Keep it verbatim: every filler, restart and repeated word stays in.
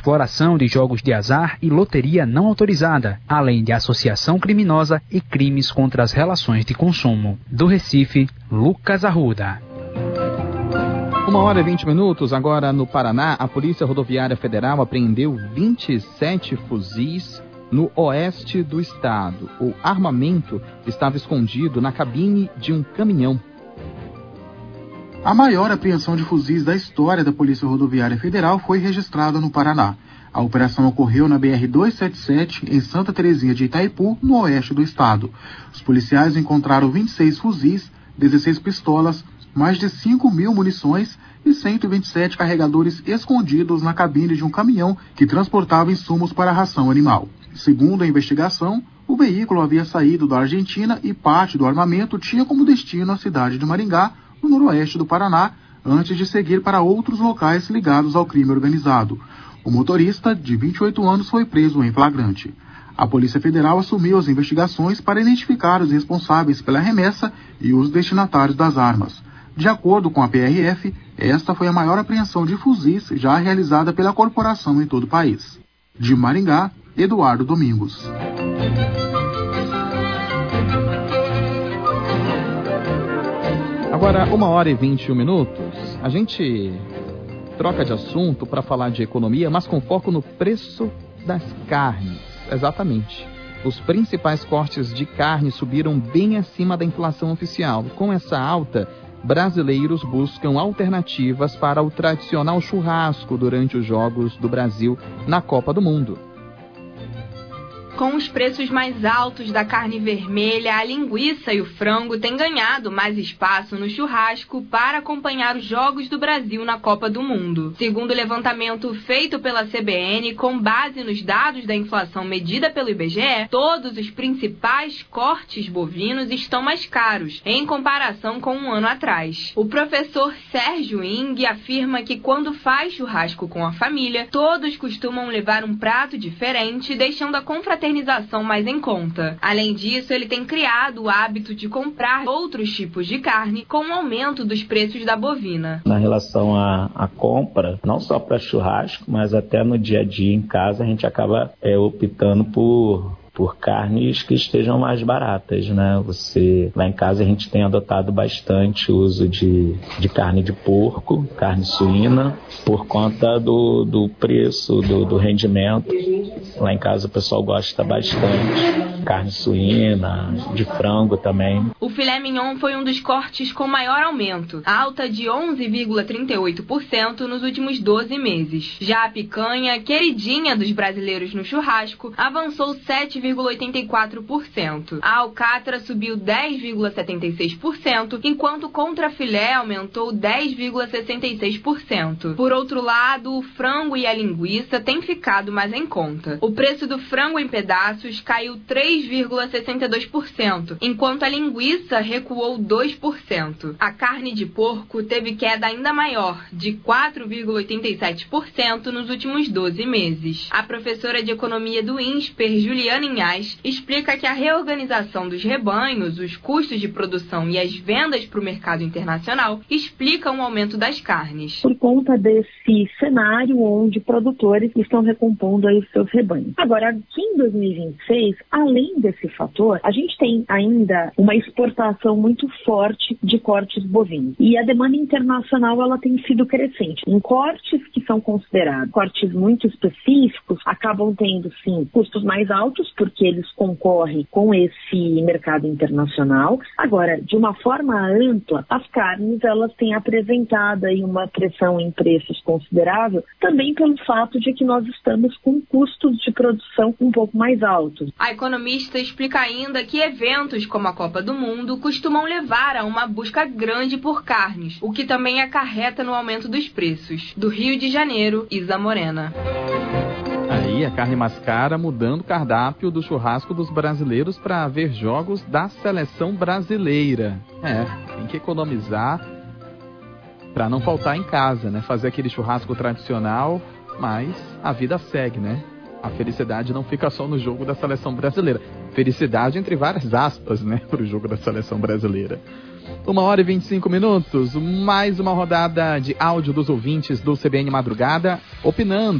exploração de jogos de azar e loteria não autorizada, além de associação criminosa e crimes contra as relações de consumo. Do Recife, Lucas Arruda. Uma hora e vinte minutos, agora no Paraná, a Polícia Rodoviária Federal apreendeu vinte e sete fuzis no oeste do estado. O armamento estava escondido na cabine de um caminhão. A maior apreensão de fuzis da história da Polícia Rodoviária Federal foi registrada no Paraná. A operação ocorreu na B R duzentos e setenta e sete, em Santa Terezinha de Itaipu, no oeste do estado. Os policiais encontraram vinte e seis fuzis, dezesseis pistolas, mais de cinco mil munições e cento e vinte e sete carregadores escondidos na cabine de um caminhão que transportava insumos para a ração animal. Segundo a investigação, o veículo havia saído da Argentina e parte do armamento tinha como destino a cidade de Maringá, no noroeste do Paraná, antes de seguir para outros locais ligados ao crime organizado. O motorista, de vinte e oito anos, foi preso em flagrante. A Polícia Federal assumiu as investigações para identificar os responsáveis pela remessa e os destinatários das armas. De acordo com a P R F, esta foi a maior apreensão de fuzis já realizada pela corporação em todo o país. De Maringá, Eduardo Domingos. Agora, uma hora e vinte e um minutos, a gente troca de assunto para falar de economia, mas com foco no preço das carnes. Exatamente. Os principais cortes de carne subiram bem acima da inflação oficial. Com essa alta, brasileiros buscam alternativas para o tradicional churrasco durante os Jogos do Brasil na Copa do Mundo. Com os preços mais altos da carne vermelha, a linguiça e o frango têm ganhado mais espaço no churrasco para acompanhar os Jogos do Brasil na Copa do Mundo. Segundo o levantamento feito pela C B N, com base nos dados da inflação medida pelo I B G E, todos os principais cortes bovinos estão mais caros, em comparação com um ano atrás. O professor Sérgio Ing afirma que quando faz churrasco com a família, todos costumam levar um prato diferente, deixando a confraternização mais em conta. Além disso, ele tem criado o hábito de comprar outros tipos de carne com o aumento dos preços da bovina. Na relação à, à compra, não só para churrasco, mas até no dia a dia em casa, a gente acaba é, optando por... por carnes que estejam mais baratas, né? Você, lá em casa a gente tem adotado bastante o uso de, de carne de porco, carne suína, por conta do, do preço, do, do rendimento. Lá em casa o pessoal gosta bastante. Carne suína, de frango também. O filé mignon foi um dos cortes com maior aumento, alta de onze vírgula trinta e oito por cento nos últimos doze meses. Já a picanha, queridinha dos brasileiros no churrasco, avançou sete vírgula oitenta e quatro por cento. A alcatra subiu dez vírgula setenta e seis por cento, enquanto o contrafilé aumentou dez vírgula sessenta e seis por cento. Por outro lado, o frango e a linguiça têm ficado mais em conta. O preço do frango em pedaços caiu três vírgula sessenta e dois por cento, enquanto a linguiça recuou dois por cento. A carne de porco teve queda ainda maior, de quatro vírgula oitenta e sete por cento nos últimos doze meses. A professora de economia do INSPER, Juliana Inhas, explica que a reorganização dos rebanhos, os custos de produção e as vendas para o mercado internacional explicam o aumento das carnes. Por conta desse cenário onde produtores estão recompondo aí os seus rebanhos. Agora, aqui em dois mil e vinte e seis, além desse fator, a gente tem ainda uma exportação muito forte de cortes bovinos. E a demanda internacional ela tem sido crescente. Em cortes que são considerados cortes muito específicos, acabam tendo, sim, custos mais altos, porque eles concorrem com esse mercado internacional. Agora, de uma forma ampla, as carnes elas têm apresentado aí uma pressão em preços considerável, também pelo fato de que nós estamos com custos de produção um pouco mais altos. A economista explica ainda que eventos como a Copa do Mundo costumam levar a uma busca grande por carnes, o que também acarreta no aumento dos preços. Do Rio de Janeiro, Isa Morena. Aí a carne mais cara mudando o cardápio do churrasco dos brasileiros para ver jogos da seleção brasileira. É, tem que economizar para não faltar em casa, né? Fazer aquele churrasco tradicional, mas a vida segue, né? A felicidade não fica só no jogo da seleção brasileira. Felicidade entre várias aspas, né? Para o jogo da seleção brasileira. Uma hora e vinte e cinco minutos, mais uma rodada de áudio dos ouvintes do C B N Madrugada, opinando